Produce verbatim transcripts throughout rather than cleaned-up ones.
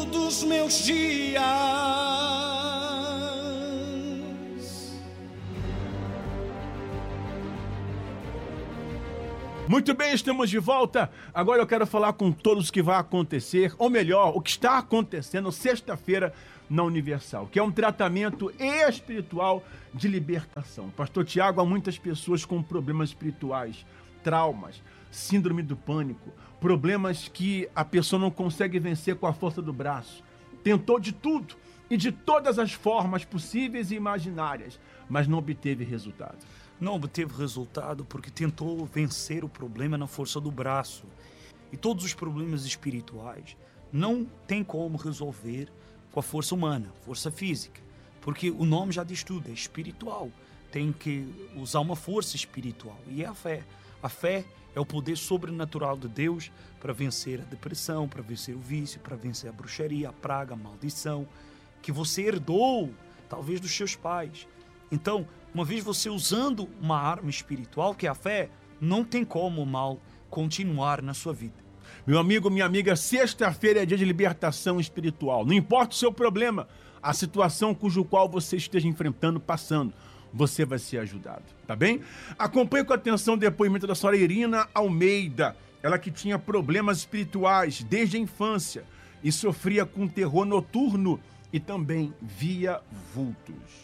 dos meus dias. Muito bem, estamos de volta. Agora eu quero falar com todos o que vai acontecer, ou melhor, o que está acontecendo sexta-feira na Universal, que é um tratamento espiritual de libertação. Pastor Tiago, há muitas pessoas com problemas espirituais, traumas, síndrome do pânico, problemas que a pessoa não consegue vencer com a força do braço. Tentou de tudo e de todas as formas possíveis e imaginárias, mas não obteve resultado. Não obteve resultado porque tentou vencer o problema na força do braço. E todos os problemas espirituais não tem como resolver com a força humana, força física. Porque o nome já diz tudo, é espiritual. Tem que usar uma força espiritual. E é a fé. A fé é o poder sobrenatural de Deus para vencer a depressão, para vencer o vício, para vencer a bruxaria, a praga, a maldição, que você herdou, talvez, dos seus pais. Então, uma vez você usando uma arma espiritual, que é a fé, não tem como o mal continuar na sua vida. Meu amigo, minha amiga, sexta-feira é dia de libertação espiritual. Não importa o seu problema, a situação cujo qual você esteja enfrentando, passando, você vai ser ajudado, tá bem? Acompanhe com atenção o depoimento da senhora Irina Almeida. Ela que tinha problemas espirituais desde a infância e sofria com terror noturno e também via vultos.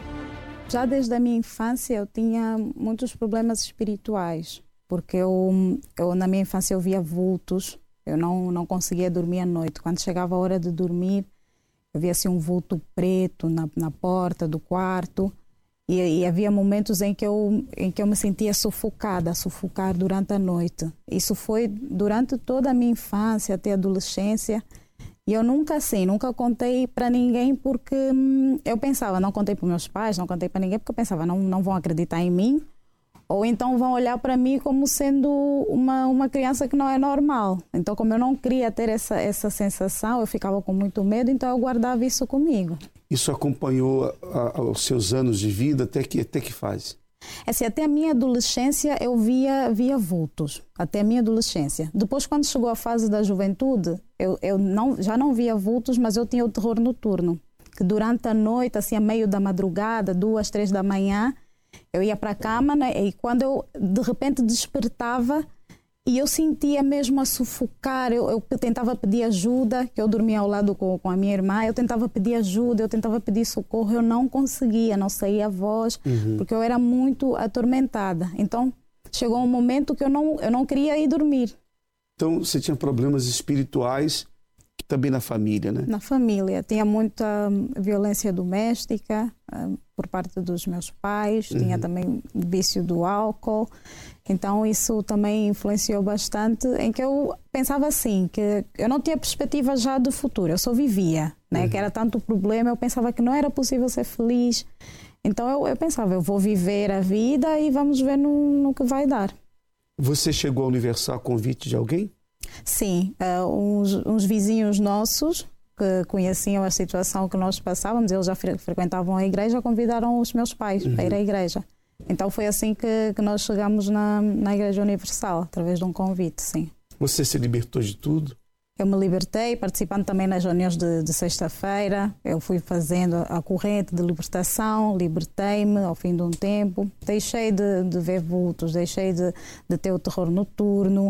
Já desde a minha infância eu tinha muitos problemas espirituais, porque eu, eu na minha infância eu via vultos, eu não, não conseguia dormir à noite. Quando chegava a hora de dormir, eu via assim um vulto preto na, na porta do quarto e, e havia momentos em que, eu, em que eu me sentia sufocada, sufocar durante a noite. Isso foi durante toda a minha infância até a adolescência. E eu nunca assim, nunca contei para ninguém porque hum, eu pensava, não contei para meus pais, não contei para ninguém porque eu pensava, não, não vão acreditar em mim ou então vão olhar para mim como sendo uma, uma criança que não é normal. Então, como eu não queria ter essa, essa sensação, eu ficava com muito medo, então eu guardava isso comigo. Isso acompanhou a, a, os seus anos de vida até que, até que fase? Assim, até a minha adolescência eu via, via vultos, até a minha adolescência. Depois, quando chegou a fase da juventude, eu, eu não, já não via vultos, mas eu tinha o terror noturno, que durante a noite, assim, a meio da madrugada, duas, três da manhã, eu ia para a cama, né, e quando eu de repente despertava e eu sentia mesmo a sufocar, eu, eu tentava pedir ajuda, que eu dormia ao lado com, com a minha irmã, eu tentava pedir ajuda, eu tentava pedir socorro, eu não conseguia, não saía a voz, uhum. porque eu era muito atormentada. Então, chegou um momento que eu não, eu não queria ir dormir. Então, você tinha problemas espirituais também na família, né? Na família. Tinha muita violência doméstica uh, por parte dos meus pais, uhum. tinha também vício do álcool. Então, isso também influenciou bastante, em que eu pensava assim, que eu não tinha perspectiva já do futuro, eu só vivia, né? Uhum. Que era tanto problema, eu pensava que não era possível ser feliz. Então, eu, eu pensava, eu vou viver a vida e vamos ver no, no que vai dar. Você chegou à Universal a convite de alguém? Sim, uh, uns, uns vizinhos nossos que conheciam a situação que nós passávamos, eles já fre- frequentavam a igreja, convidaram os meus pais uhum. para ir à igreja. Então foi assim que, que nós chegamos na, na Igreja Universal, através de um convite, sim. Você se libertou de tudo? Eu me libertei, participando também nas reuniões de, de sexta-feira. Eu fui fazendo a corrente de libertação, libertei-me ao fim de um tempo. Deixei de, de ver vultos, deixei de, de ter o terror noturno.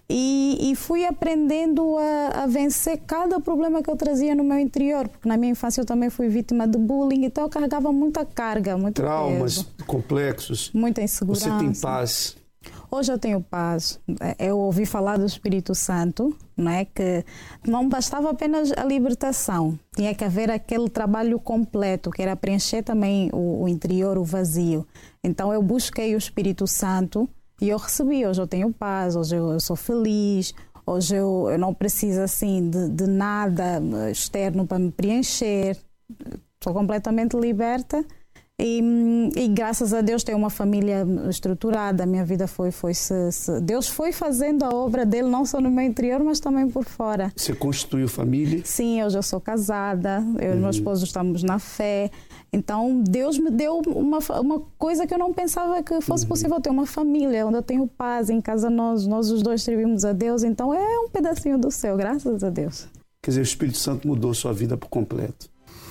E, e fui aprendendo a, a vencer cada problema que eu trazia no meu interior, porque na minha infância eu também fui vítima de bullying, então eu carregava muita carga, muito traumas peso, complexos. Muita insegurança. Você tem paz? Hoje eu tenho paz. Eu ouvi falar do Espírito Santo, não é? Que não bastava apenas a libertação, tinha que haver aquele trabalho completo, que era preencher também o, o interior, o vazio. Então eu busquei o Espírito Santo e eu recebi. Hoje eu tenho paz, hoje eu, eu sou feliz, hoje eu, eu não preciso assim de, de nada externo para me preencher. Sou completamente liberta. E, e graças a Deus tenho uma família estruturada, a minha vida foi, foi se, se, Deus foi fazendo a obra dele, não só no meu interior, mas também por fora. Você constituiu família? Sim, hoje eu sou casada, eu uhum. e meu esposo estamos na fé, então Deus me deu uma, uma coisa que eu não pensava que fosse uhum. possível ter, uma família, onde eu tenho paz, em casa nós, nós os dois servimos a Deus, então é um pedacinho do céu, graças a Deus. Quer dizer, o Espírito Santo mudou sua vida por completo.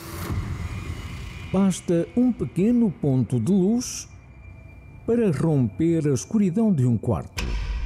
Basta um pequeno ponto de luz para romper a escuridão de um quarto.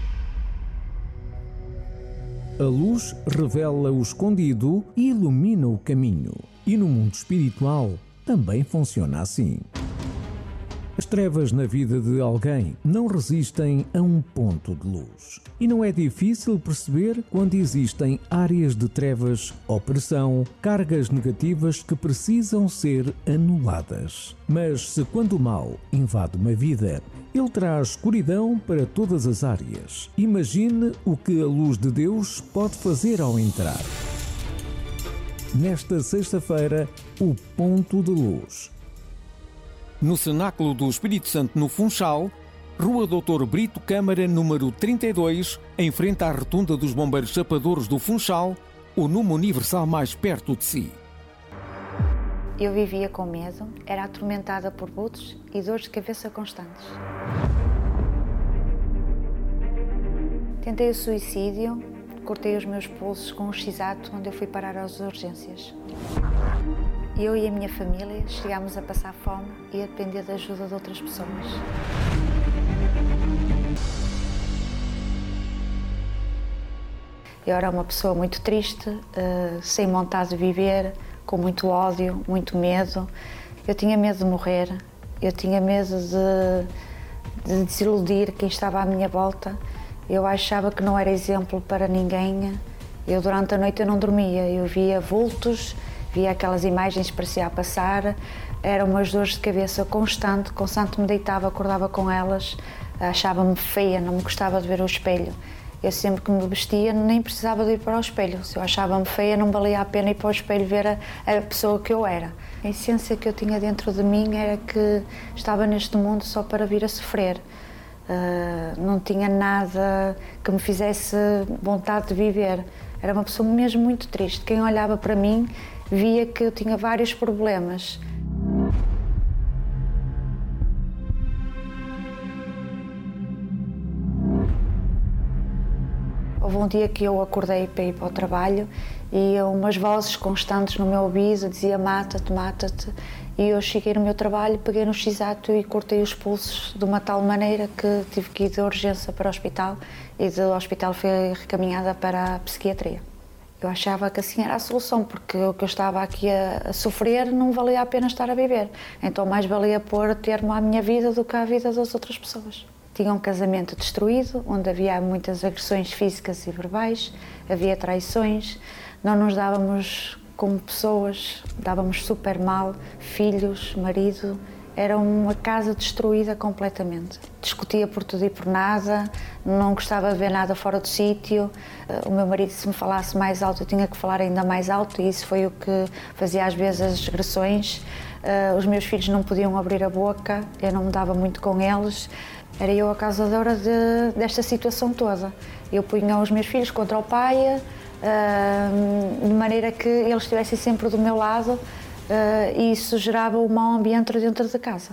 A luz revela o escondido e ilumina o caminho. E no mundo espiritual também funciona assim. As trevas na vida de alguém não resistem a um ponto de luz. E não é difícil perceber quando existem áreas de trevas, opressão, cargas negativas que precisam ser anuladas. Mas se quando o mal invade uma vida, ele traz escuridão para todas as áreas. Imagine o que a luz de Deus pode fazer ao entrar. Nesta sexta-feira, o ponto de luz. No Cenáculo do Espírito Santo, no Funchal, Rua doutor Brito Câmara, número trinta e dois, em frente à Rotunda dos Bombeiros Chapadores do Funchal, o número universal mais perto de si. Eu vivia com medo, era atormentada por vultos e dores de cabeça constantes. Tentei o suicídio, cortei os meus pulsos com um X-ato, onde eu fui parar às urgências. Eu e a minha família chegámos a passar fome e a depender da ajuda de outras pessoas. Eu era uma pessoa muito triste, uh, sem vontade de viver, com muito ódio, muito medo. Eu tinha medo de morrer, eu tinha medo de, de desiludir quem estava à minha volta. Eu achava que não era exemplo para ninguém. Eu, durante a noite, eu não dormia, eu via vultos, via aquelas imagens que parecia a passar, eram umas dores de cabeça constante, constante me deitava, acordava com elas, achava-me feia, não me gostava de ver o espelho. Eu sempre que me vestia nem precisava de ir para o espelho, se eu achava-me feia não valia a pena ir para o espelho ver a, a pessoa que eu era. A essência que eu tinha dentro de mim era que estava neste mundo só para vir a sofrer. Uh, não tinha nada que me fizesse vontade de viver. Era uma pessoa mesmo muito triste. Quem olhava para mim via que eu tinha vários problemas. Houve um dia que eu acordei para ir para o trabalho e umas vozes constantes no meu ouvido diziam mata-te, mata-te. E eu cheguei no meu trabalho, peguei no X-ato e cortei os pulsos de uma tal maneira que tive que ir de urgência para o hospital e do hospital fui recaminhada para a psiquiatria. Eu achava que assim era a solução, porque o que eu estava aqui a, a sofrer não valia a pena estar a viver. Então mais valia pôr termo à minha vida do que à vida das outras pessoas. Tinha um casamento destruído, onde havia muitas agressões físicas e verbais, havia traições, não nos dávamos como pessoas, dávamos super mal, filhos, marido. Era uma casa destruída completamente. Discutia por tudo e por nada, não gostava de ver nada fora do sítio. O meu marido, se me falasse mais alto, eu tinha que falar ainda mais alto e isso foi o que fazia às vezes as agressões. Os meus filhos não podiam abrir a boca, eu não me dava muito com eles. Era eu a causadora de, desta situação toda. Eu punha os meus filhos contra o pai, de maneira que eles estivessem sempre do meu lado. Uh, e isso gerava um mau ambiente dentro da casa.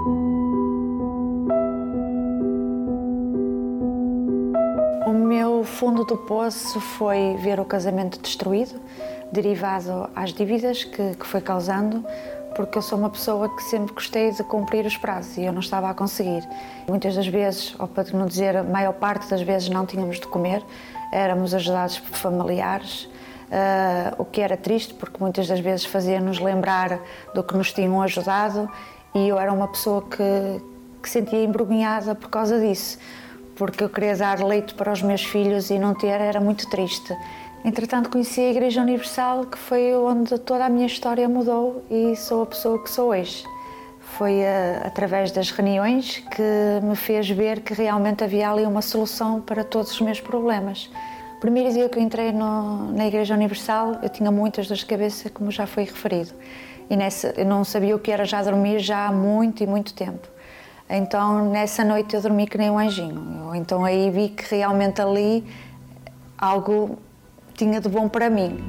O meu fundo do poço foi ver o casamento destruído, derivado às dívidas que, que foi causando, porque eu sou uma pessoa que sempre gostei de cumprir os prazos e eu não estava a conseguir. Muitas das vezes, ou para não dizer a maior parte das vezes, não tínhamos de comer, éramos ajudados por familiares. Uh, o que era triste, porque muitas das vezes fazia-nos lembrar do que nos tinham ajudado e eu era uma pessoa que, que sentia envergonhada por causa disso, porque eu queria dar leite para os meus filhos e não ter era muito triste. Entretanto conheci a Igreja Universal, que foi onde toda a minha história mudou e sou a pessoa que sou hoje. Foi uh, através das reuniões que me fez ver que realmente havia ali uma solução para todos os meus problemas. O primeiro dia que eu entrei no, na Igreja Universal, eu tinha muitas dores de cabeça, como já foi referido. E nessa, eu não sabia o que era já dormir já há muito e muito tempo. Então, nessa noite eu dormi que nem um anjinho. Eu, então aí vi que realmente ali algo tinha de bom para mim.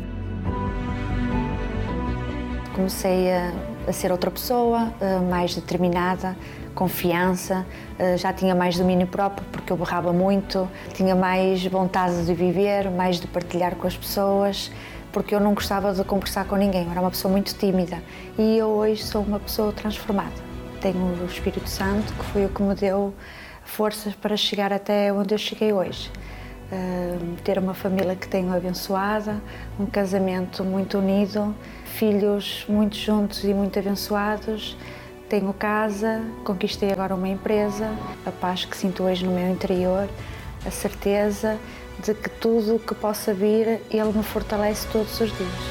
Comecei a, a ser outra pessoa, mais determinada, confiança, já tinha mais domínio próprio porque eu berrava muito, tinha mais vontade de viver, mais de partilhar com as pessoas, porque eu não gostava de conversar com ninguém, eu era uma pessoa muito tímida e eu hoje sou uma pessoa transformada. Tenho o Espírito Santo, que foi o que me deu forças para chegar até onde eu cheguei hoje. Uh, ter uma família que tenho abençoada, um casamento muito unido, filhos muito juntos e muito abençoados, tenho casa, conquistei agora uma empresa, a paz que sinto hoje no meu interior, a certeza de que tudo o que possa vir, Ele me fortalece todos os dias.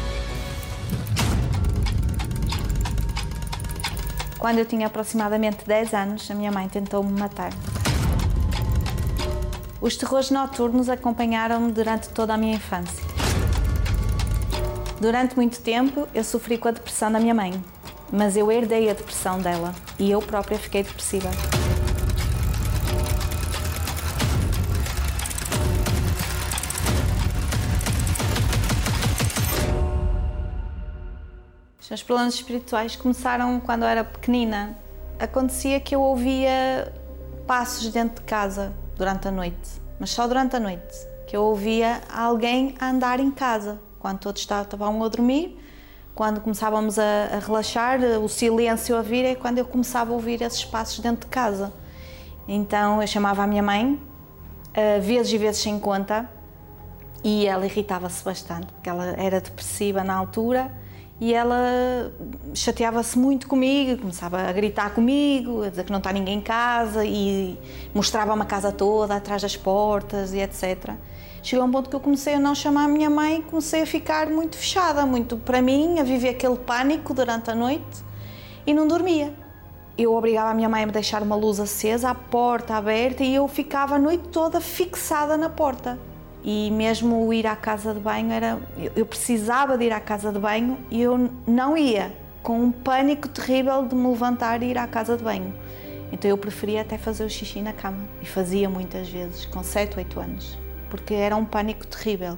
Quando eu tinha aproximadamente dez anos, a minha mãe tentou-me matar. Os terrores noturnos acompanharam-me durante toda a minha infância. Durante muito tempo, eu sofri com a depressão da minha mãe, mas eu herdei a depressão dela e eu própria fiquei depressiva. Os meus problemas espirituais começaram quando eu era pequenina. Acontecia que eu ouvia passos dentro de casa durante a noite, mas só durante a noite, que eu ouvia alguém a andar em casa, quando todos estavam a dormir, quando começávamos a, a relaxar, o silêncio a vir é quando eu começava a ouvir esses passos dentro de casa. Então eu chamava a minha mãe, vezes e vezes sem conta, e ela irritava-se bastante, porque ela era depressiva na altura, e ela chateava-se muito comigo, começava a gritar comigo, a dizer que não está ninguém em casa e mostrava-me a casa toda, atrás das portas e etcétera. Chegou a um ponto que eu comecei a não chamar a minha mãe e comecei a ficar muito fechada, muito para mim, a viver aquele pânico durante a noite e não dormia. Eu obrigava a minha mãe a me deixar uma luz acesa, a porta aberta e eu ficava a noite toda fixada na porta. E mesmo o ir à casa de banho, era, eu precisava de ir à casa de banho e eu não ia, com um pânico terrível de me levantar e ir à casa de banho. Então eu preferia até fazer o xixi na cama, e fazia muitas vezes, com sete, oito anos, porque era um pânico terrível.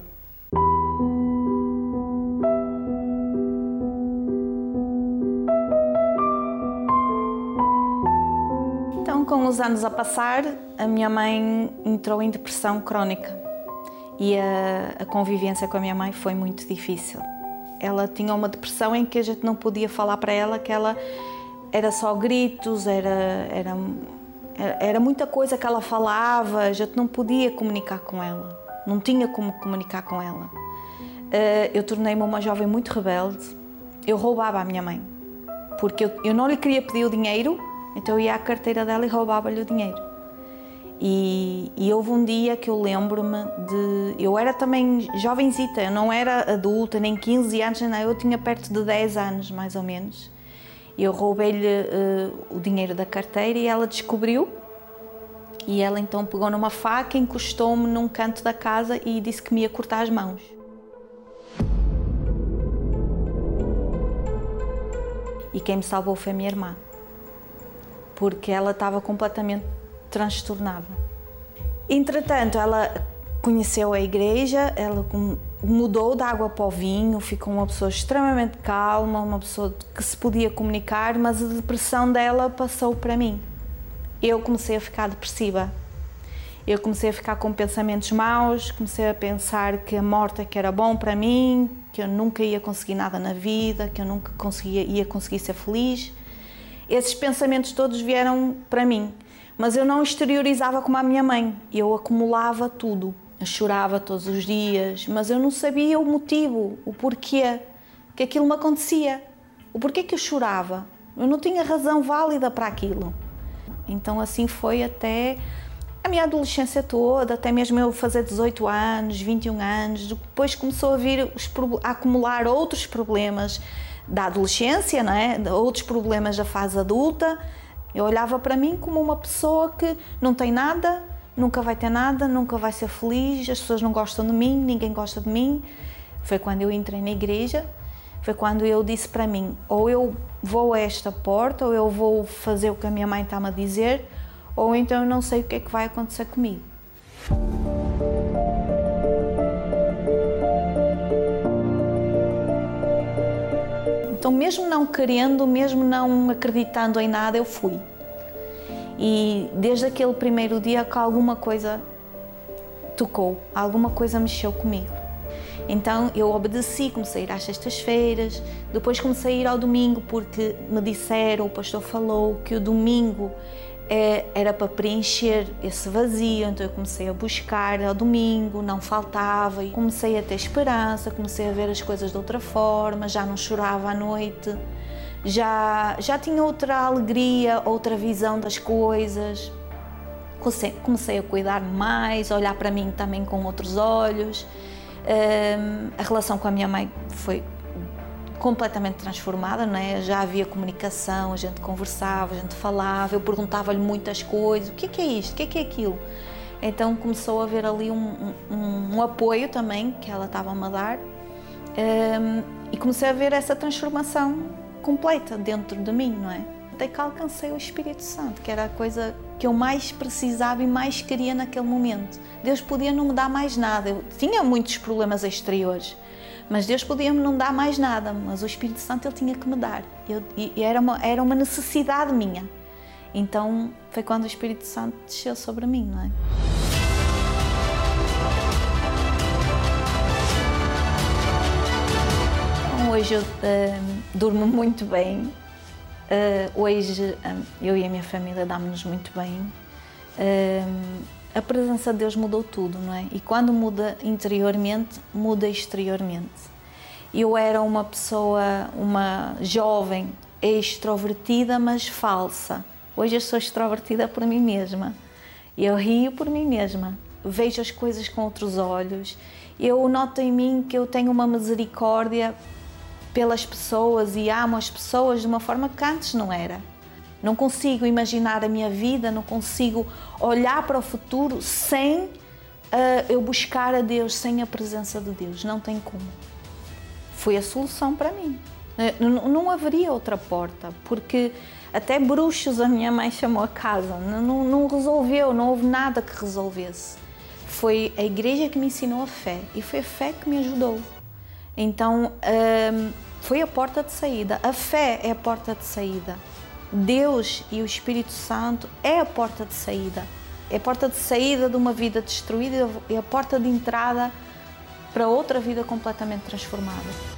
Então, com os anos a passar, a minha mãe entrou em depressão crónica. E a, a convivência com a minha mãe foi muito difícil. Ela tinha uma depressão em que a gente não podia falar para ela que ela era só gritos, era, era, era muita coisa que ela falava, a gente não podia comunicar com ela, não tinha como comunicar com ela. Eu tornei-me uma jovem muito rebelde, eu roubava a minha mãe, porque eu, eu não lhe queria pedir o dinheiro, então eu ia à carteira dela e roubava-lhe o dinheiro. E, e houve um dia que eu lembro-me de... Eu era também jovenzita, eu não era adulta, nem quinze anos, não, eu tinha perto de dez anos, mais ou menos. Eu roubei-lhe uh, o dinheiro da carteira e ela descobriu. E ela então pegou numa faca, encostou-me num canto da casa e disse que me ia cortar as mãos. E quem me salvou foi a minha irmã, porque ela estava completamente transtornada. Entretanto, ela conheceu a igreja, ela mudou da água para o vinho, ficou uma pessoa extremamente calma, uma pessoa que se podia comunicar, mas a depressão dela passou para mim. Eu comecei a ficar depressiva. Eu comecei a ficar com pensamentos maus, comecei a pensar que a morte é que era bom para mim, que eu nunca ia conseguir nada na vida, que eu nunca conseguia, ia conseguir ser feliz. Esses pensamentos todos vieram para mim. Mas eu não exteriorizava como a minha mãe, eu acumulava tudo. Eu chorava todos os dias, mas eu não sabia o motivo, o porquê que aquilo me acontecia. O porquê que eu chorava. Eu não tinha razão válida para aquilo. Então assim foi até a minha adolescência toda, até mesmo eu fazer dezoito anos, vinte e um anos. Depois começou a vir os, a acumular outros problemas da adolescência, não é? Outros problemas da fase adulta. Eu olhava para mim como uma pessoa que não tem nada, nunca vai ter nada, nunca vai ser feliz, as pessoas não gostam de mim, ninguém gosta de mim. Foi quando eu entrei na igreja, foi quando eu disse para mim, ou eu vou a esta porta, ou eu vou fazer o que a minha mãe está-me a dizer, ou então eu não sei o que é que vai acontecer comigo. Então, mesmo não querendo, mesmo não acreditando em nada, eu fui. E desde aquele primeiro dia que alguma coisa tocou, alguma coisa mexeu comigo. Então eu obedeci, comecei a ir às sextas-feiras, depois comecei a ir ao domingo porque me disseram, o pastor falou que o domingo é, era para preencher esse vazio, então eu comecei a buscar ao domingo, não faltava, e comecei a ter esperança, comecei a ver as coisas de outra forma, já não chorava à noite, já, já tinha outra alegria, outra visão das coisas, comecei, comecei a cuidar mais, a olhar para mim também com outros olhos. Um, a relação com a minha mãe foi completamente transformada, não é? Já havia comunicação, a gente conversava, a gente falava, eu perguntava-lhe muitas coisas, o que é que é isto, o que é que é aquilo? Então começou a haver ali um, um, um apoio também que ela estava-me a dar, um, e comecei a ver essa transformação completa dentro de mim, não é? Até que alcancei o Espírito Santo, que era a coisa que eu mais precisava e mais queria naquele momento. Deus podia não me dar mais nada, eu tinha muitos problemas exteriores, mas Deus podia-me não dar mais nada, mas o Espírito Santo Ele tinha que me dar, eu, e era uma, era uma necessidade minha. Então foi quando o Espírito Santo desceu sobre mim, não é? Então, hoje eu uh, durmo muito bem. Uh, hoje um, eu e a minha família damos-nos muito bem. Uh, a presença de Deus mudou tudo, não é? E quando muda interiormente, muda exteriormente. Eu era uma pessoa, uma jovem extrovertida, mas falsa. Hoje eu sou extrovertida por mim mesma. Eu rio por mim mesma. Vejo as coisas com outros olhos. Eu noto em mim que eu tenho uma misericórdia pelas pessoas e amo as pessoas de uma forma que antes não era. Não consigo imaginar a minha vida, não consigo olhar para o futuro sem uh, eu buscar a Deus, sem a presença de Deus. Não tem como. Foi a solução para mim. Uh, não, não haveria outra porta, porque até bruxos a minha mãe chamou a casa. Não, não resolveu, não houve nada que resolvesse. Foi a igreja que me ensinou a fé e foi a fé que me ajudou. Então, um, foi a porta de saída. A fé é a porta de saída. Deus e o Espírito Santo é a porta de saída. É a porta de saída de uma vida destruída e a porta de entrada para outra vida completamente transformada.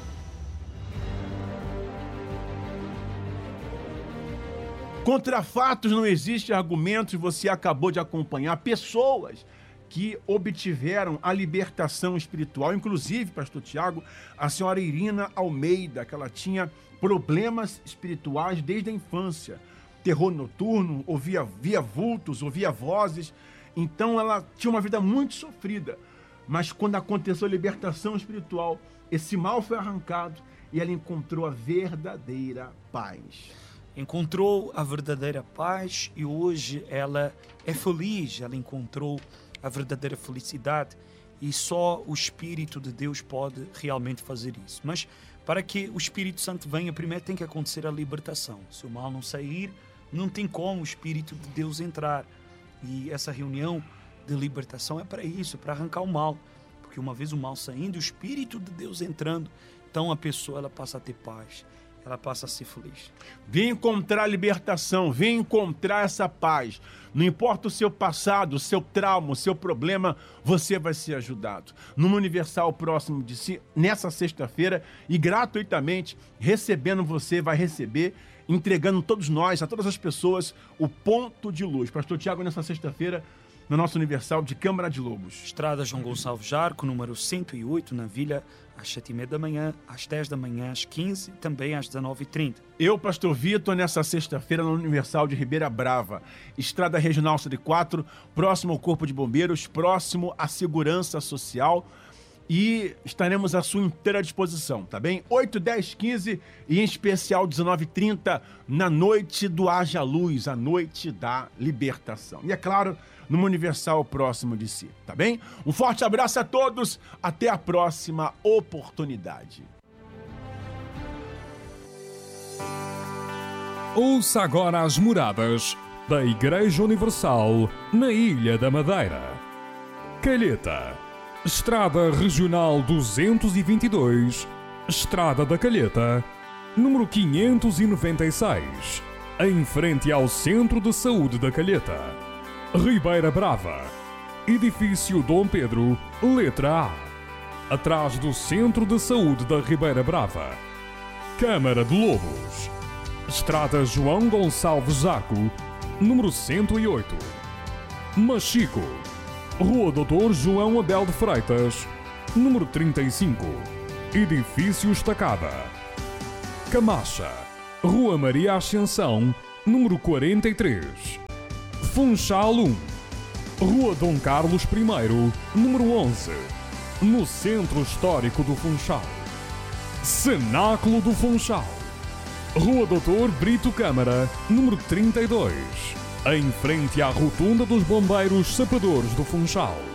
Contra fatos não existe argumentos, você acabou de acompanhar pessoas que obtiveram a libertação espiritual, inclusive, pastor Tiago, a senhora Irina Almeida, que ela tinha problemas espirituais desde a infância, terror noturno, ouvia via vultos, ouvia vozes, então ela tinha uma vida muito sofrida, mas quando aconteceu a libertação espiritual, esse mal foi arrancado e ela encontrou a verdadeira paz. Encontrou a verdadeira paz e hoje ela é feliz, ela encontrou a verdadeira felicidade e só o Espírito de Deus pode realmente fazer isso. Mas para que o Espírito Santo venha, primeiro tem que acontecer a libertação. Se o mal não sair, não tem como o Espírito de Deus entrar. E essa reunião de libertação é para isso, para arrancar o mal. Porque uma vez o mal saindo, o Espírito de Deus entrando, então a pessoa ela passa a ter paz. Ela passa a ser feliz. Vem encontrar libertação, vem encontrar essa paz. Não importa o seu passado, o seu trauma, o seu problema, você vai ser ajudado. Numa Universal próximo de si, nessa sexta-feira, e gratuitamente, recebendo você, vai receber, entregando todos nós, a todas as pessoas, o ponto de luz. Pastor Tiago, nessa sexta-feira, no nosso Universal de Câmara de Lobos. Estrada João Gonçalves Jarco, número cento e oito, na Vila, às sete e meia da manhã, às dez da manhã, às quinze e também às dezenove e trinta. Eu, pastor Vitor, nessa sexta-feira no Universal de Ribeira Brava, Estrada Regional cento e quatro, próximo ao Corpo de Bombeiros, próximo à Segurança Social, e estaremos à sua inteira disposição, tá bem? oito, dez, quinze e em especial dezenove e trinta, na noite do Haja Luz, a noite da libertação. E é claro, numa Universal próximo de si, tá bem? Um forte abraço a todos, até a próxima oportunidade. Ouça agora as moradas da Igreja Universal na Ilha da Madeira. Calheta, Estrada Regional duzentos e vinte e dois, Estrada da Calheta, número quinhentos e noventa e seis. em frente ao Centro de Saúde da Calheta. Ribeira Brava, Edifício Dom Pedro, letra A, atrás do Centro de Saúde da Ribeira Brava. Câmara de Lobos, Estrada João Gonçalves Zaco, número cento e oito. Machico, Rua doutor João Abel de Freitas, número trinta e cinco, Edifício Estacada. Camacha, Rua Maria Ascensão, número quarenta e três. Funchal um, Rua Dom Carlos I, número onze, no Centro Histórico do Funchal. Cenáculo do Funchal, Rua doutor Brito Câmara, número trinta e dois, em frente à Rotunda dos Bombeiros Sapadores do Funchal.